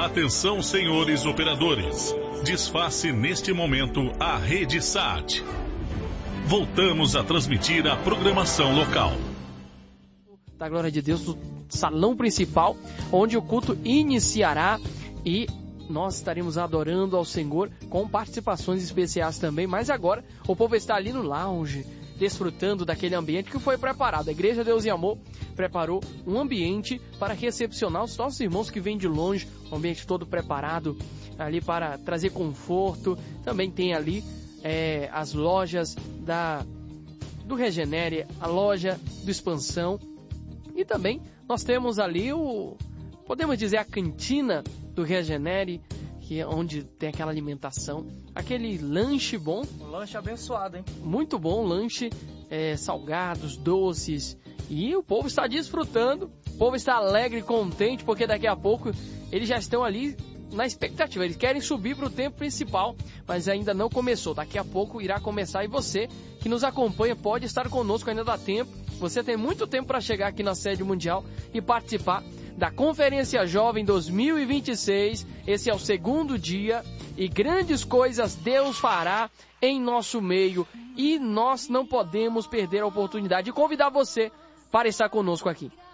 Atenção, senhores operadores. Desface neste momento a rede SAT. Voltamos a transmitir a programação local. Da glória de Deus, do salão principal, onde o culto iniciará e nós estaremos adorando ao Senhor com participações especiais também. Mas agora o povo está ali no lounge, desfrutando daquele ambiente que foi preparado. A Igreja Deus e Amor preparou um ambiente para recepcionar os nossos irmãos que vêm de longe, um ambiente todo preparado ali para trazer conforto. Também tem ali as lojas do Regenere, a loja do Expansão, e também nós temos ali podemos dizer, a cantina do Regenere, que é onde tem aquela alimentação, aquele lanche bom. Um lanche abençoado, hein? Muito bom, lanche, salgados, doces, e o povo está desfrutando, o povo está alegre e contente, porque daqui a pouco eles já estão ali na expectativa, eles querem subir para o templo principal, mas ainda não começou, daqui a pouco irá começar, e você que nos acompanha pode estar conosco, ainda dá tempo, você tem muito tempo para chegar aqui na sede mundial e participar da Conferência Jovem 2026, esse é o segundo dia, e grandes coisas Deus fará em nosso meio, e nós não podemos perder a oportunidade de convidar você para estar conosco aqui.